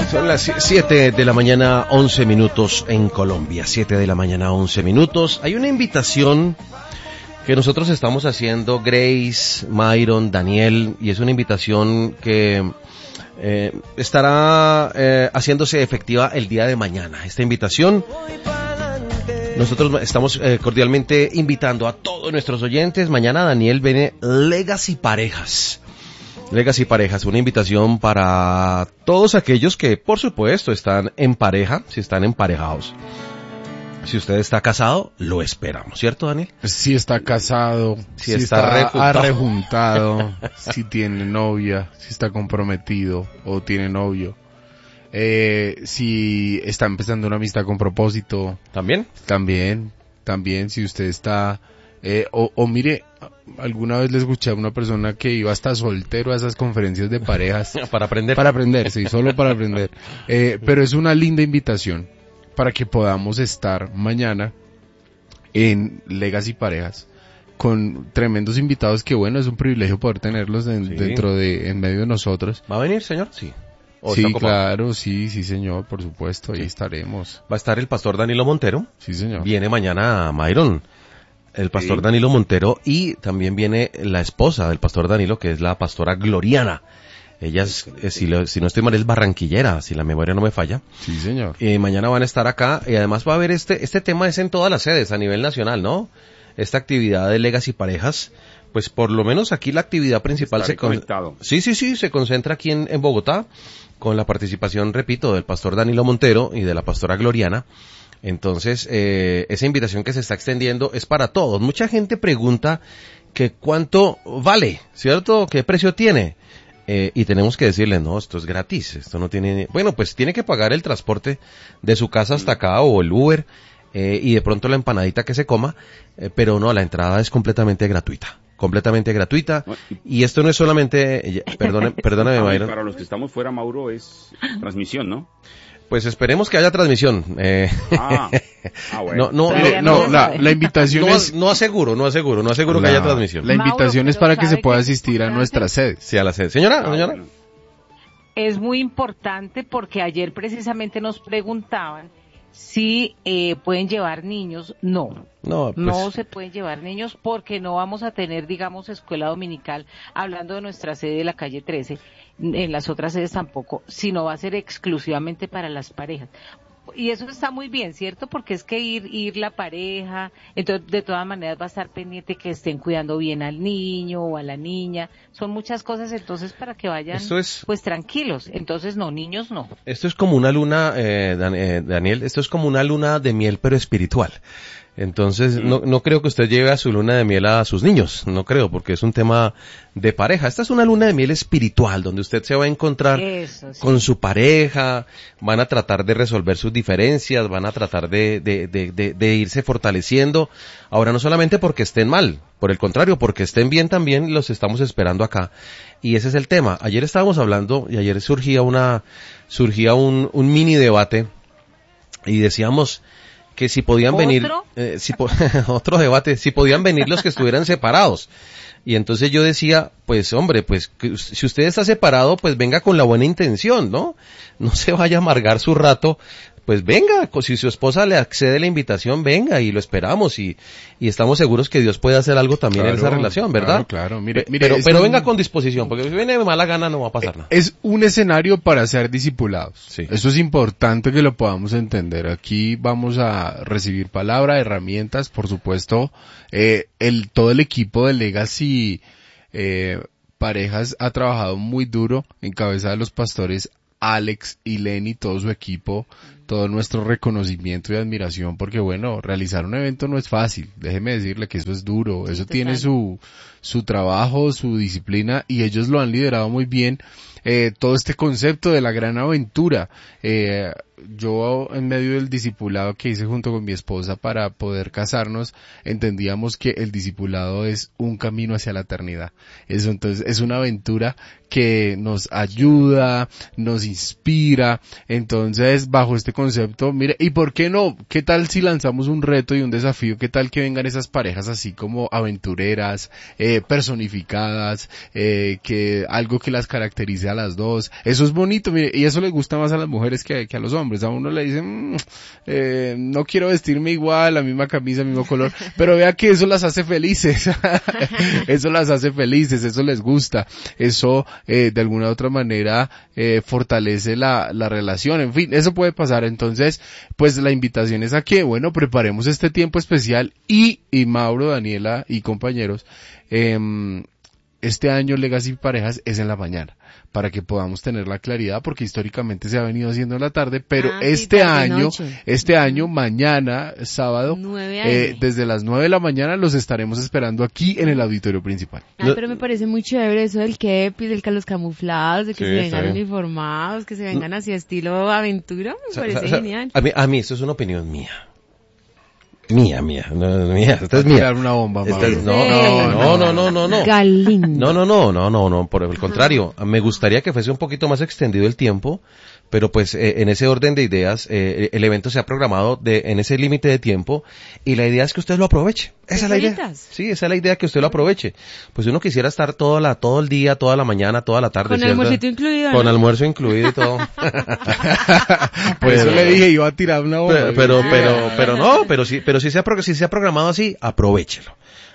Son las 7 de la mañana, 11 minutos en Colombia. 7 de la mañana, 11 minutos. Hay una invitación que nosotros estamos haciendo, Grace, Myron, Daniel, y es una invitación que estará haciéndose efectiva el día de mañana. Esta invitación, nosotros estamos cordialmente invitando a todos nuestros oyentes. Mañana Daniel viene Legacy Parejas. Legacy Parejas, una invitación para todos aquellos que, por supuesto, están en pareja, si están emparejados. Si usted está casado, lo esperamos, ¿cierto, Daniel? Si está casado, si está rejuntado, si tiene novia, si está comprometido o tiene novio, si está empezando una amistad con propósito. ¿También? También, si usted está... mire, alguna vez le escuché a una persona que iba hasta soltero a esas conferencias de parejas. Para aprender. Para aprender, sí, solo para aprender. Pero es una linda invitación para que podamos estar mañana en Legacy Parejas con tremendos invitados que, bueno, es un privilegio poder tenerlos en medio de nosotros. ¿Va a venir, señor? Sí. Sí, claro, sí, señor, por supuesto, ahí estaremos. Va a estar el pastor Danilo Montero. Sí, señor. Viene mañana Myron, el pastor Danilo Montero, y también viene la esposa del pastor Danilo, que es la pastora Gloriana. Ella es, si no estoy mal, es barranquillera, si la memoria no me falla. Sí, señor. Mañana van a estar acá, y además va a haber este tema es en todas las sedes a nivel nacional, ¿no? Esta actividad de Legacy Parejas, pues por lo menos aquí la actividad principal se concentra aquí en Bogotá, con la participación, repito, del pastor Danilo Montero y de la pastora Gloriana. Entonces, esa invitación que se está extendiendo es para todos. Mucha gente pregunta que cuánto vale, ¿cierto? ¿Qué precio tiene? Y tenemos que decirle, no, esto es gratis, esto no tiene... Bueno, pues tiene que pagar el transporte de su casa hasta acá o el Uber, y de pronto la empanadita que se coma, pero no, la entrada es completamente gratuita. Y esto no es solamente, perdóname, Mayron. Para los que estamos fuera, Mauro, es transmisión, ¿no? Pues esperemos que haya transmisión. Bueno. La invitación no aseguro que haya transmisión. La invitación es para que se pueda asistir a nuestra sede. Sí, a la sede. Señora. Bueno. Es muy importante porque ayer precisamente nos preguntaban si pueden llevar niños. No se pueden llevar niños porque no vamos a tener, digamos, escuela dominical, hablando de nuestra sede de la calle 13, en las otras sedes tampoco, sino va a ser exclusivamente para las parejas. Y eso está muy bien, ¿cierto? Porque es que ir la pareja, entonces de todas maneras va a estar pendiente que estén cuidando bien al niño o a la niña, son muchas cosas entonces para que vayan pues tranquilos, entonces niños no. Esto es como una luna, Daniel, esto es como una luna de miel pero espiritual. Entonces, no creo que usted lleve a su luna de miel a sus niños, no creo, porque es un tema de pareja. Esta es una luna de miel espiritual, donde usted se va a encontrar con su pareja, van a tratar de resolver sus diferencias, van a tratar de irse fortaleciendo. Ahora, no solamente porque estén mal, por el contrario, porque estén bien también, los estamos esperando acá. Y ese es el tema. Ayer estábamos hablando, y ayer surgía un mini debate, y decíamos que si podían venir, otro debate, si podían venir los que estuvieran separados. Y entonces yo decía, pues hombre, pues si usted está separado, pues venga con la buena intención, ¿no? No se vaya a amargar su rato, pues venga, si su esposa le accede la invitación, venga y lo esperamos y estamos seguros que Dios puede hacer algo también en esa relación, ¿verdad? Claro. Mire, pero venga con disposición, porque si viene de mala gana no va a pasar nada. Es un escenario para ser discipulados. Sí. Eso es importante que lo podamos entender. Aquí vamos a recibir palabra, herramientas, por supuesto, todo el equipo de Legacy Parejas ha trabajado muy duro en cabeza de los pastores Alex y Lenny, todo su equipo, todo nuestro reconocimiento y admiración, porque bueno, realizar un evento no es fácil, déjeme decirle que eso es duro, eso tiene su trabajo, su disciplina, y ellos lo han liderado muy bien, todo este concepto de la gran aventura. Yo en medio del discipulado que hice junto con mi esposa para poder casarnos, entendíamos que el discipulado es un camino hacia la eternidad. Eso entonces es una aventura que nos ayuda, nos inspira. Entonces, bajo este concepto, mire, ¿y por qué no? ¿Qué tal si lanzamos un reto y un desafío? ¿Qué tal que vengan esas parejas así como aventureras, personificadas, que algo que las caracterice a las 2. Eso es bonito, mire, y eso le gusta más a las mujeres que a los hombres. A uno le dicen, no quiero vestirme igual, la misma camisa, el mismo color, pero vea que eso las hace felices. Eso las hace felices, eso les gusta. Eso, de alguna u otra manera, fortalece la relación. En fin, eso puede pasar. Entonces, pues la invitación es a que, bueno, preparemos este tiempo especial y Mauro, Daniela y compañeros, este año Legacy Parejas es en la mañana, para que podamos tener la claridad, porque históricamente se ha venido haciendo en la tarde, pero este año, mañana, sábado, desde las 9 de la mañana los estaremos esperando aquí en el auditorio principal. Pero me parece muy chévere eso del kepi, del los camuflados, de que se vengan uniformados, que se vengan así estilo aventura, me parece genial. A mí eso es una opinión mía. Mía, esta es mía. Una bomba, no. Galín. No, por el contrario, me gustaría que fuese un poquito más extendido el tiempo, pero pues en ese orden de ideas, el evento se ha programado en ese límite de tiempo, y la idea es que usted lo aproveche. Esa es la idea. Sí, esa es la idea, que usted lo aproveche. Pues uno quisiera estar todo el día, toda la mañana, toda la tarde. Con almuerzo incluido. Con almuerzo incluido y todo. Por eso le dije, iba a tirar una bomba. Pero si se ha programado así, aprovechelo.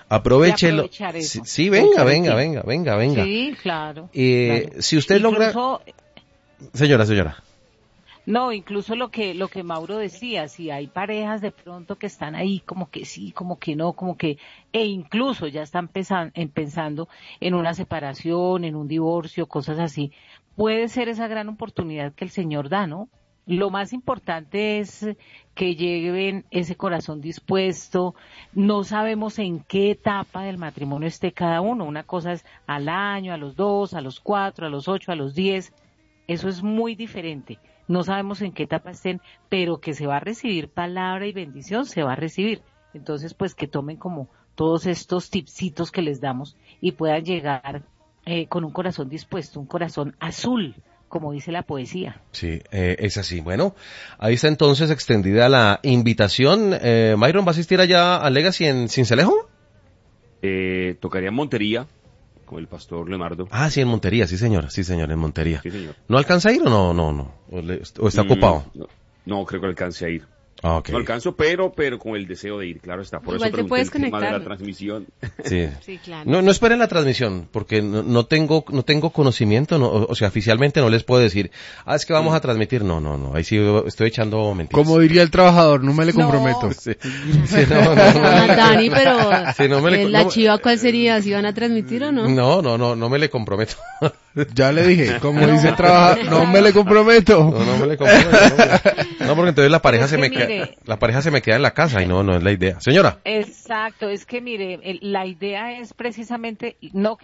Sí, venga. Sí, claro. Si usted logra... Señora. No, incluso lo que Mauro decía, si hay parejas de pronto que están ahí como que sí, como que no, e incluso ya están pensando en una separación, en un divorcio, cosas así, puede ser esa gran oportunidad que el Señor da, ¿no? Lo más importante es que lleven ese corazón dispuesto. No sabemos en qué etapa del matrimonio esté cada uno. Una cosa es al año, a los 2, a los 4, a los 8, a los 10. Eso es muy diferente. No sabemos en qué etapa estén, pero que se va a recibir palabra y bendición, se va a recibir. Entonces, pues que tomen como todos estos tipsitos que les damos y puedan llegar con un corazón dispuesto, un corazón azul, como dice la poesía. Sí, es así. Bueno, ahí está entonces extendida la invitación. Myron, ¿va a asistir allá a Legacy en Sincelejo? Tocaría en Montería, con el pastor Leonardo. Ah, sí, en Montería, sí señor, en Montería. Sí, señor. ¿No alcanza a ir o no? ¿O está ocupado? No, creo que alcance a ir. Ah, okay. No alcanzo, pero con el deseo de ir, claro está. Por igual eso te puedes el tema de conectar. la transmisión. Sí. Sí, claro. No esperen la transmisión, porque no tengo conocimiento, o sea, oficialmente no les puedo decir, es que vamos a transmitir. No, ahí sí estoy echando mentiras. Como diría el trabajador, no me le comprometo. Sí, Dani, pero sí, la chiva, ¿cuál sería? ¿Si van a transmitir o no? No me le comprometo. Ya le dije, como dice el trabajador, no me le comprometo. No me le comprometo. No, porque entonces la pareja se me queda en la casa y no es la idea. Señora. Exacto, es que mire, la idea es precisamente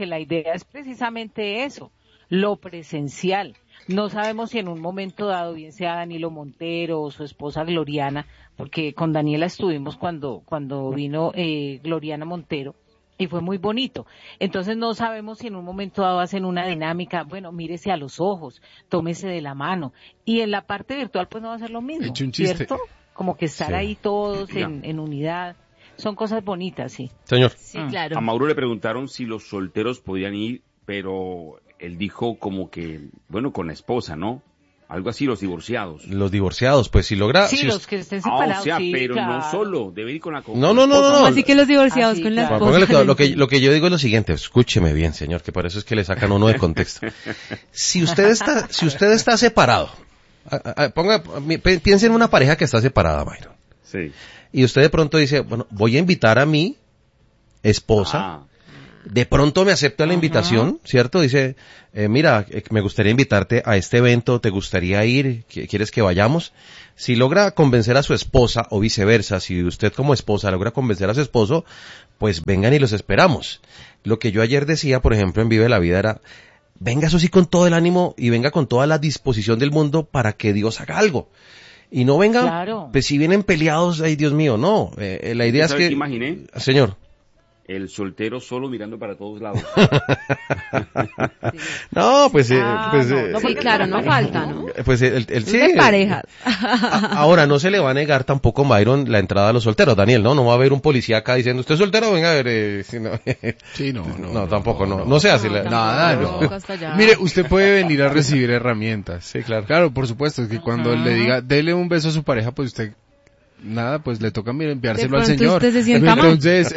eso, lo presencial. No sabemos si en un momento dado, bien sea Danilo Montero o su esposa Gloriana, porque con Daniela estuvimos cuando vino Gloriana Montero, y fue muy bonito. Entonces no sabemos si en un momento dado hacen una dinámica, bueno, mírese a los ojos, tómese de la mano. Y en la parte virtual pues no va a ser lo mismo, ¿cierto? Como que estar ahí todos en unidad. Son cosas bonitas, sí. Señor. Sí, claro. A Mauro le preguntaron si los solteros podían ir, pero él dijo como que, bueno, con la esposa, ¿no? Algo así, los divorciados. Los divorciados, pues si logra... Sí, los que estén separados, o sea, sí, pero claro. no solo, debe ir con la No. Así que los divorciados con la Póngale esposa. cuidado, lo que yo digo es lo siguiente, escúcheme bien, señor, que por eso es que le sacan uno de contexto. Si usted está separado, piense en una pareja que está separada, Myron. Sí. Y usted de pronto dice, bueno, voy a invitar a mi esposa. De pronto me acepta la invitación, ¿cierto? Dice, mira, me gustaría invitarte a este evento, ¿te gustaría ir? ¿Quieres que vayamos? Si logra convencer a su esposa o viceversa, si usted como esposa logra convencer a su esposo, pues vengan y los esperamos. Lo que yo ayer decía, por ejemplo, en Vive la Vida era, venga eso sí con todo el ánimo y venga con toda la disposición del mundo para que Dios haga algo. Y no vengan, claro. Pues si vienen peleados, ay Dios mío, no. La idea es que... ¿Qué imaginé? Señor. El soltero solo mirando para todos lados. No, pues... sí, claro, no falta, ¿no? Pues el sí. De parejas. Ahora, no se le va a negar tampoco, Myron, la entrada a los solteros, Daniel, ¿no? No va a haber un policía acá diciendo, ¿usted es soltero? Venga a ver, si no. Sí, no, tampoco, no se hace. Nada, no. Mire, usted puede venir a recibir herramientas. Sí, claro. Claro, por supuesto, es que cuando le diga, dele un beso a su pareja, pues usted, nada, pues le toca enviárselo al Señor. Usted se sienta mal. Entonces,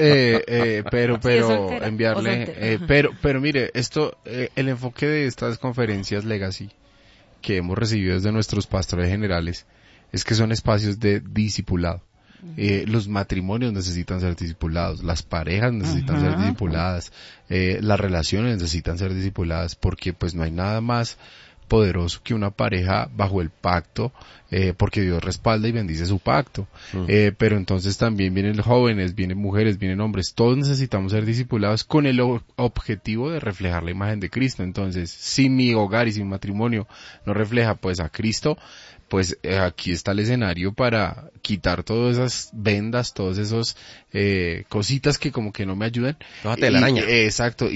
pero soltera, enviarle, pero mire, esto, el enfoque de estas conferencias Legacy que hemos recibido desde nuestros pastores generales es que son espacios de discipulado. Los matrimonios necesitan ser discipulados, las parejas necesitan ser discipuladas, las relaciones necesitan ser discipuladas, porque pues no hay nada más poderoso que una pareja bajo el pacto, porque Dios respalda y bendice su pacto. Pero entonces también vienen jóvenes, vienen mujeres, vienen hombres, todos necesitamos ser discipulados con el objetivo de reflejar la imagen de Cristo. Entonces, si mi hogar y si mi matrimonio no refleja pues a Cristo, pues aquí está el escenario para quitar todas esas vendas, todos esos cositas que como que no me ayudan. Toda telaraña. Exacto.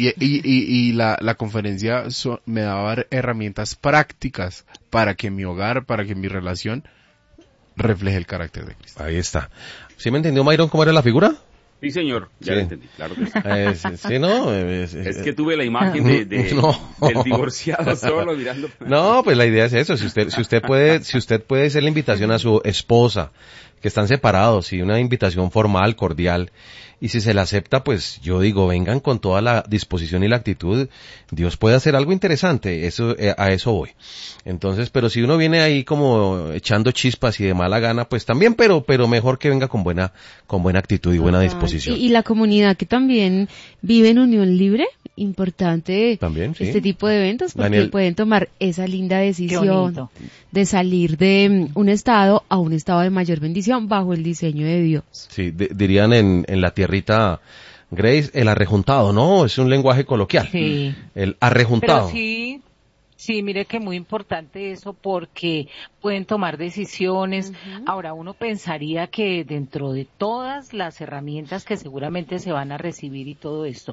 Y la conferencia me daba herramientas prácticas para que mi hogar, para que mi relación refleje el carácter de Cristo. Ahí está. ¿Sí me entendió, Myron, cómo era la figura? Sí, señor, ya lo entendí, claro que sí. Sí, ¿no? Es que tuve la imagen del divorciado solo mirando. No, pues la idea es eso, si usted puede hacer la invitación a su esposa, que están separados, y una invitación formal, cordial, y si se la acepta, pues yo digo, vengan con toda la disposición y la actitud, Dios puede hacer algo interesante, a eso voy. Entonces, pero si uno viene ahí como echando chispas y de mala gana, pues también, pero mejor que venga con buena actitud y buena disposición. Y la comunidad que también vive en unión libre, importante también, sí. Este tipo de eventos, porque Daniel, pueden tomar esa linda decisión de salir de un estado a un estado de mayor bendición bajo el diseño de Dios. Sí, dirían en la tierrita, Grace, el arrejuntado, ¿no? Es un lenguaje coloquial. Sí. El arrejuntado. Pero sí, mire que muy importante eso porque pueden tomar decisiones. Ahora, uno pensaría que dentro de todas las herramientas que seguramente se van a recibir y todo esto,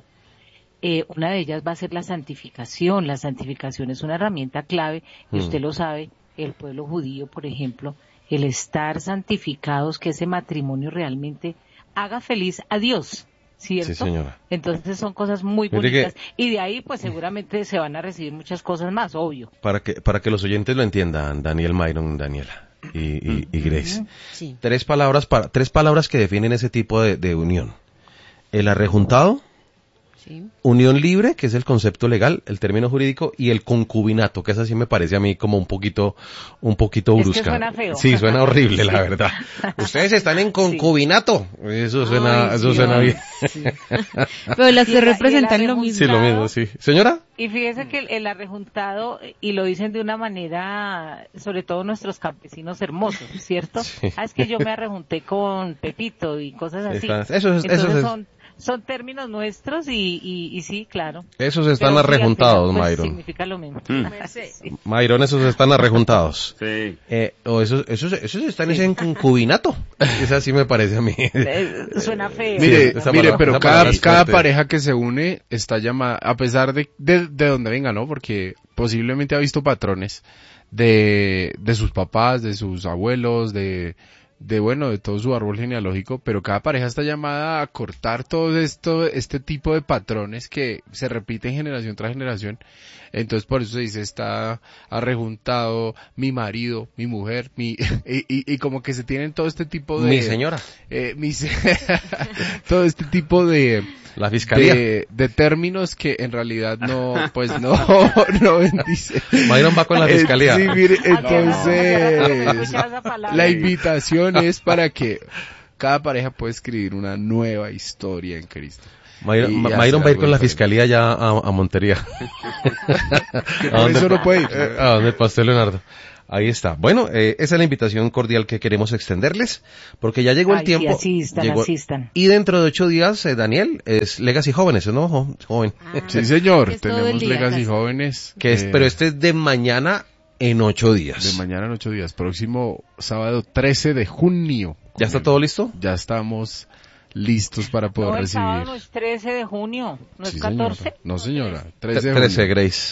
una de ellas va a ser la santificación. La santificación es una herramienta clave, y usted lo sabe, el pueblo judío, por ejemplo, el estar santificados, que ese matrimonio realmente haga feliz a Dios, ¿cierto? Sí, señora. Entonces son cosas muy bonitas, y de ahí pues seguramente se van a recibir muchas cosas más, obvio. Para que los oyentes lo entiendan, Daniel, Myron, Daniela y Grace. Sí. Tres palabras que definen ese tipo de unión. El arrejuntado, Sí. unión libre, que es el concepto legal, el término jurídico, y el concubinato, que esa sí me parece a mí como un poquito brusca. Es que suena feo. Sí, suena horrible, la verdad. Ustedes están en concubinato. Eso suena bien. Sí. Pero las que representan lo mismo. Sí, lo mismo, sí. ¿Señora? Y fíjese que el arrejuntado, y lo dicen de una manera, sobre todo nuestros campesinos hermosos, ¿cierto? Sí. Es que yo me arrejunté con Pepito y cosas así. Eso Son términos nuestros y sí, claro. Esos están Pero arrejuntados, pues, Myron. Significa lo mismo. Sí. Myron, esos están arrejuntados. Sí. O esos están en concubinato. Esa sí me parece a mí. Suena feo. Mire, pero cada fuerte. pareja que se une está llamada, a pesar de donde venga, ¿no? Porque posiblemente ha visto patrones de sus papás, de sus abuelos, de todo su árbol genealógico, pero cada pareja está llamada a cortar todo este tipo de patrones que se repiten generación tras generación. Entonces por eso se dice, está arrejuntado mi marido, mi mujer, y como que se tienen todo este tipo de... Mi señora. Todo este tipo de... La fiscalía. De términos que en realidad no bendice. Myron va con la fiscalía. Sí, mire, entonces, la invitación es para que cada pareja pueda escribir una nueva historia en Cristo. Myron va a ir con la fiscalía ya a Montería. Por eso no puede ir. A donde el pastor Leonardo. Ahí está. Bueno, esa es la invitación cordial que queremos extenderles, porque ya llegó el tiempo. Sí, asistan. Y dentro de 8 días, Daniel, es Legacy Jóvenes, ¿no? Joven. Sí, señor. Es tenemos Legacy Jóvenes. Pero este es de mañana en 8 días. De mañana en 8 días. Próximo sábado 13 de junio. ¿Ya está todo listo? Ya estamos listos para poder recibir. El sábado no es 13 de junio, ¿no es Sí, 14? Señora. No, señora. 13 de 13, junio. Grace.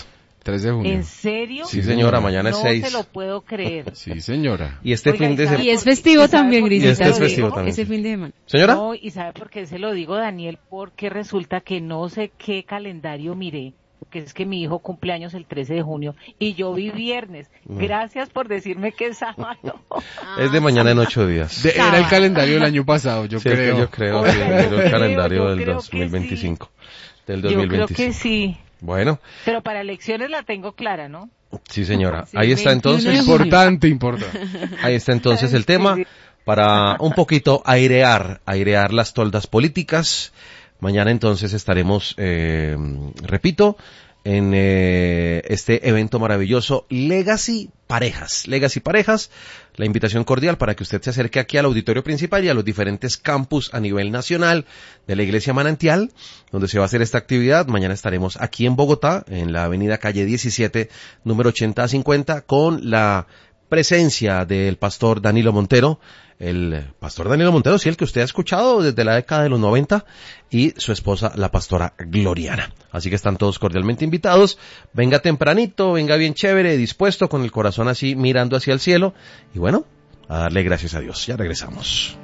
3 de junio. ¿En serio? Sí, señora, mañana es 6. No se lo puedo creer. Sí, señora. Y este fin de semana... Y es festivo también, Grisita. Y este es festivo también. Ese fin de semana. ¿Señora? No, ¿y sabe por qué se lo digo, Daniel? Porque resulta que no sé qué calendario miré, que es que mi hijo cumpleaños el 13 de junio y yo vi viernes. Gracias por decirme que es sábado. Es de mañana en 8 días. Era el calendario del año pasado, yo creo. Yo creo que el calendario del 2025. Del 2025. Yo creo que sí. Bueno. Pero para elecciones la tengo clara, ¿no? Sí, señora. Sí, ahí está entonces. Importante. Ahí está entonces el tema para un poquito airear las toldas políticas. Mañana entonces estaremos, repito, en este evento maravilloso Legacy Parejas. La invitación cordial para que usted se acerque aquí al auditorio principal y a los diferentes campus a nivel nacional de la Iglesia Manantial, donde se va a hacer esta actividad. Mañana estaremos aquí en Bogotá, en la avenida calle 17, número 80 a 50, con la presencia del pastor Danilo Montero, el pastor Danilo Montero, sí, el que usted ha escuchado desde la década de los 90, y su esposa, la pastora Gloriana. Así que están todos cordialmente invitados. Venga tempranito, venga bien chévere, dispuesto, con el corazón así, mirando hacia el cielo, y bueno, a darle gracias a Dios. Ya regresamos.